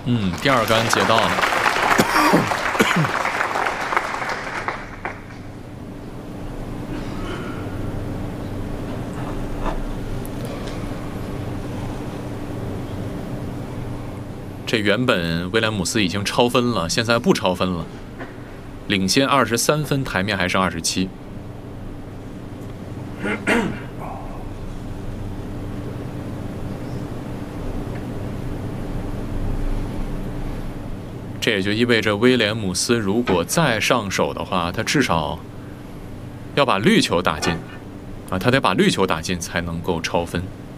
第二杆接到了。这原本威廉姆斯已经超分了，现在不超分了，领先23分，台面还是27。这也就意味着威廉姆斯如果再上手的话，他至少要把绿球打进啊，他得把绿球打进才能够超分。